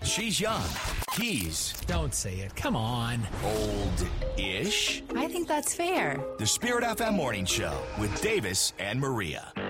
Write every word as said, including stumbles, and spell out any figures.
She's young. He's Don't say it. Come on. old-ish. I think that's fair. The Spirit F M Morning Show with Davis and Maria.